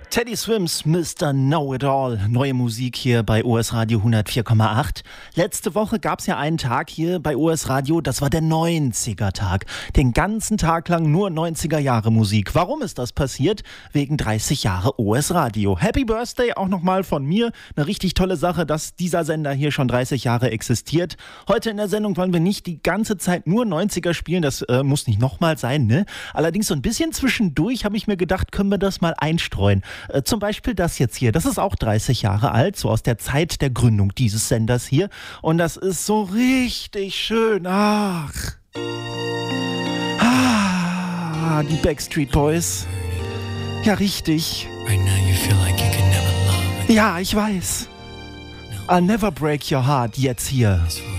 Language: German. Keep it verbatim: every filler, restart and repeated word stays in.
Teddy Swims, Mister Know-It-All. Neue Musik hier bei O S Radio hundertvier Komma acht. Letzte Woche gab es ja einen Tag hier bei O S Radio, das war der neunziger-Tag. Den ganzen Tag lang nur neunziger-Jahre-Musik. Warum ist das passiert? Wegen dreißig Jahre O S Radio. Happy Birthday auch nochmal von mir. Eine richtig tolle Sache, dass dieser Sender hier schon dreißig Jahre existiert. Heute in der Sendung wollen wir nicht die ganze Zeit nur neunziger spielen, das äh, muss nicht nochmal sein, ne? Allerdings so ein bisschen zwischendurch habe ich mir gedacht, können wir das mal einstreuen. Äh, zum Beispiel das jetzt hier, das ist auch dreißig Jahre alt, so aus der Zeit der Gründung dieses Senders hier. Und das ist so richtig schön. Ach. Ah, die Backstreet Boys. Ja, richtig. Ja, ich weiß. I'll never break your heart, jetzt hier.